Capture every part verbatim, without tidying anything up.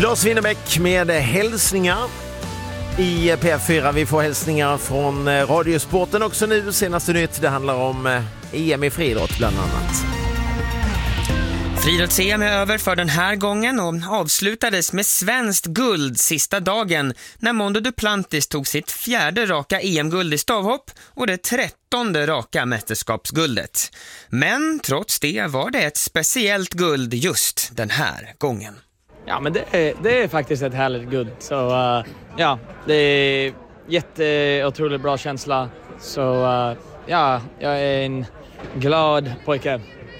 Lars Winnerbäck med hälsningar i P F fyra. Vi får hälsningar från Radiosporten också nu. Senaste nytt, det handlar om E M i friidrott bland annat. Friidrotts-E M är över för den här gången och avslutades med svenskt guld sista dagen när Mondo Duplantis tog sitt fjärde raka E M-guld i stavhopp och det trettonde raka mästerskapsguldet. Men trots det var det ett speciellt guld just den här gången. Ja, men det är, det är faktiskt ett härligt guld. Så uh, ja, det är jätteotroligt bra känsla. Så uh, ja, jag är en glad pojke.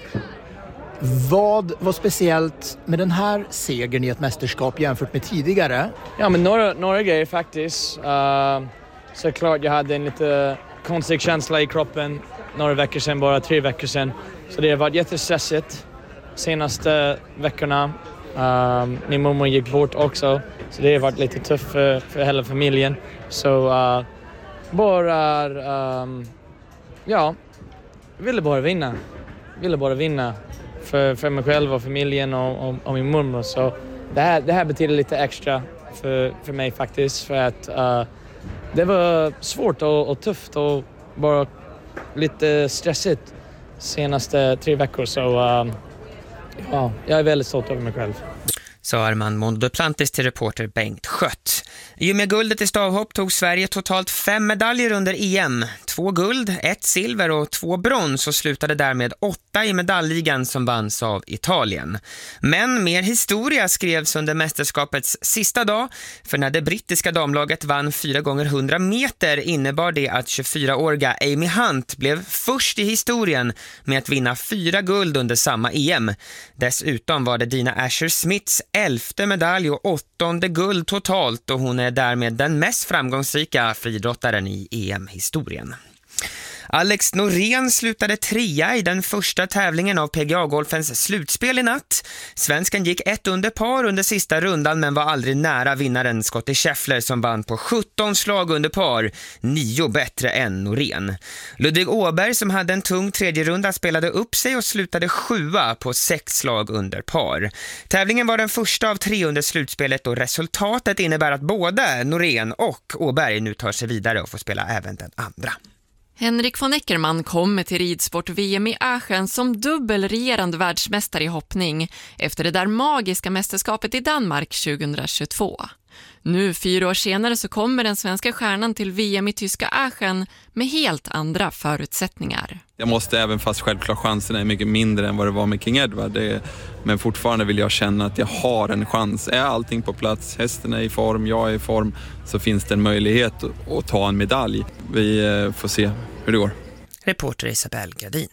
Vad var speciellt med den här segern i ett mästerskap jämfört med tidigare? Ja, men några, några grejer faktiskt. Uh, såklart jag hade en lite konstig känsla i kroppen några veckor sedan, bara tre veckor sedan. Så det har varit jättestressigt senaste veckorna. Um, min mamma gick bort också, så det har varit lite tufft för, för hela familjen. Så uh, bara, um, ja, ville bara vinna. Ville bara vinna för, för mig själv och familjen och, och, och min mormor. Så det här, det här betyder lite extra för, för mig faktiskt. För att uh, det var svårt och, och tufft och bara lite stressigt senaste tre veckor. Så uh, ja, jag är väldigt stolt över mig själv. Sa Armand Mondo Duplantis till reporter Bengt Skött. I och med guldet i stavhopp tog Sverige totalt fem medaljer under E M. Två guld, ett silver och två brons och slutade därmed åtta i medaljligan som vanns av Italien. Men mer historia skrevs under mästerskapets sista dag, för när det brittiska damlaget vann fyra gånger hundra meter innebar det att tjugofyraåriga Amy Hunt blev först i historien med att vinna fyra guld under samma E M. Dessutom var det Dina Asher-Smiths elfte medalj och åttonde guld totalt, och hon är därmed den mest framgångsrika friidrottaren i E M-historien. Alex Norén slutade trea i den första tävlingen av P G A-golfens slutspel i natt. Svenskan gick ett under par under sista rundan men var aldrig nära vinnaren Scottie Scheffler som vann på sjutton slag under par, nio bättre än Norén. Ludvig Åberg som hade en tung tredje runda spelade upp sig och slutade sjua på sex slag under par. Tävlingen var den första av tre under slutspelet och resultatet innebär att både Norén och Åberg nu tar sig vidare och får spela även den andra. Henrik von Eckermann kommer till ridsport-V M i Aachen som dubbelregerande världsmästare i hoppning efter det där magiska mästerskapet i Danmark tjugohundratjugotvå. Nu, fyra år senare, så kommer den svenska stjärnan till V M i tyska Aachen med helt andra förutsättningar. Jag måste, även fast självklart chansen är mycket mindre än vad det var med King Edward. Det, men fortfarande vill jag känna att jag har en chans. Är allting på plats, hästen är i form, jag är i form, så finns det en möjlighet att, att ta en medalj. Vi eh, får se hur det går. Reporter Isabelle Gardin.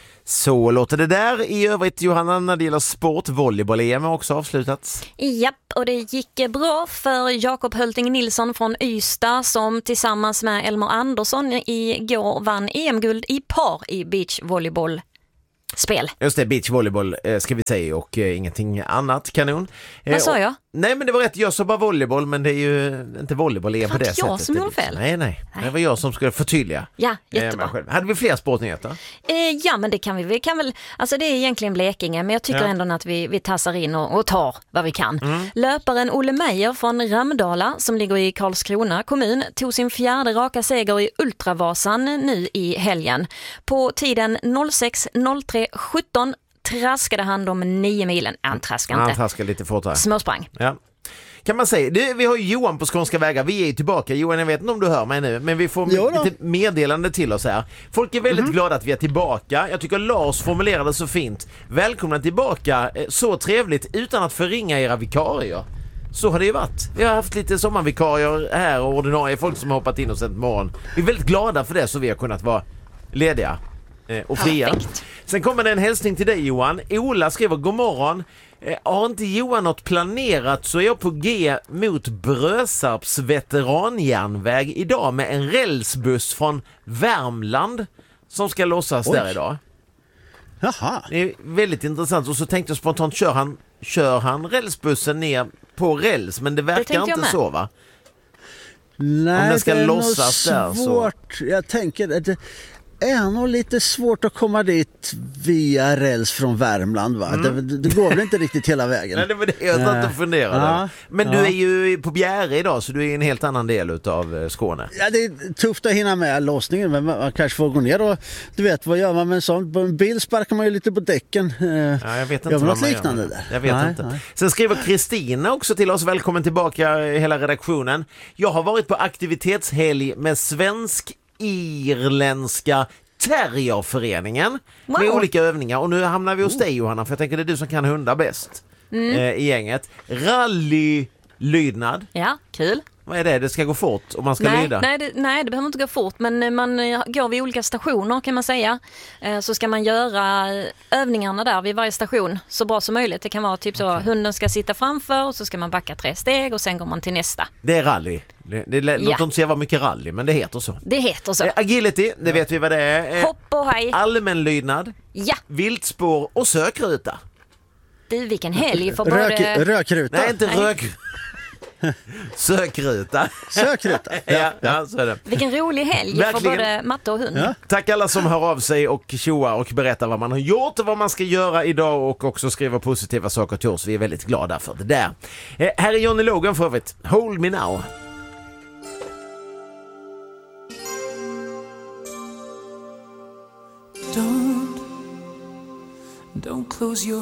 Så låter det där. I övrigt, Johanna, när det gäller sport, volleyboll-E M har också avslutats. Japp, och det gick bra för Jakob Hölting Nilsson från Ystad som tillsammans med Elmer Andersson igår vann E M-guld i par i beachvolleyboll. Spel. Just det, beachvolleyboll eh, ska vi säga och eh, ingenting annat. Kanon. Eh, Vad sa jag? Och, nej, men det var rätt. Jag sa bara volleyboll, men det är ju inte volleyboll är på det sättet. jag som gjorde fel. Nej, nej, nej. Det var jag som skulle förtydliga. Ja, jättebra. Eh, Hade vi fler sportnyheter? Eh, ja, men det kan vi. Vi kan väl, alltså det är egentligen Blekinge, men jag tycker ja. ändå att vi, vi tassar in och, och tar vad vi kan. Mm. Löparen Olle Meijer från Ramdala, som ligger i Karlskrona kommun, tog sin fjärde raka seger i Ultravasan nu i helgen. På tiden noll sex noll tre sjutton traskade han de nio milen. Han traskade inte. Han traskade lite fortare. Småsprang. Ja. Kan man säga, det, vi har Johan på Skånska vägar. Vi är ju tillbaka. Johan, jag vet inte om du hör mig nu, men vi får lite meddelande till oss här. Folk är väldigt mm-hmm. glada att vi är tillbaka. Jag tycker Lars formulerade så fint. Välkomna tillbaka. Så trevligt utan att förringa era vikarier. Så har det ju varit. Vi har haft lite sommarvikarier här och ordinarie folk som har hoppat in och sett morgon. Vi är väldigt glada för det, så vi har kunnat vara lediga och fria. Perfekt. Sen kommer det en hälsning till dig, Johan. Ola skriver: god morgon. Eh, har inte Johan något planerat så är jag på G mot Brösarps veteranjärnväg idag med en rälsbuss från Värmland som ska lossas Oj. där idag. Jaha. Det är väldigt intressant. Och så tänkte jag spontant, kör han, kör han rälsbussen ner på räls? Men det verkar det inte så, va? Nej, om den ska det är lossas där, svårt. Så... Jag tänker att det... är nog lite svårt att komma dit via räls från Värmland, va? Mm. Det, det går väl inte riktigt hela vägen. Nej, det var det jag satt och funderade. Ja, men du ja. är ju på Bjäre idag, så du är i en helt annan del av Skåne. Ja, det är tufft att hinna med låsningen, men man kanske får gå ner och du vet, vad gör man med en sån? På en bil sparkar man ju lite på däcken. Ja, jag vet inte gör man vad något liknande gör. Där? Jag vet nej, inte. Nej. Sen skriver Kristina också till oss, välkommen tillbaka hela redaktionen. Jag har varit på aktivitetshelg med svensk-irländska Terrierföreningen wow. med olika övningar, och nu hamnar vi hos dig, Johanna, för jag tänker det är du som kan hundar bäst mm. eh, i gänget. Rallylydnad. Ja, kul. Vad är det? Det ska gå fort och man ska nej, lyda? Nej det, nej, det behöver inte gå fort, men man går vid olika stationer kan man säga. Så ska man göra övningarna där vid varje station så bra som möjligt. Det kan vara typ så okay. hunden ska sitta framför och så ska man backa tre steg och sen går man till nästa. Det är rally. Det, det låter ja. inte säga vad mycket rally, men det heter så. Det heter så. Agility, det vet vi vad det är. Hopp och hej. Allmänlydnad. Ja. Viltspår och sökruta. Du, vilken helg för Rök, både... Rökruta. Nej, inte rök... Sökruta. Sökruta. Ja, ja, ja, så är det. Vilken rolig helg verkligen. För både matte och hund. Ja. Tack alla som hör av sig och tjoar och berättar vad man har gjort och vad man ska göra idag, och också skriver positiva saker till oss. Vi är väldigt glada för det där. Eh, här är Johnny Logan för övrigt. Hold me now. Don't, don't close your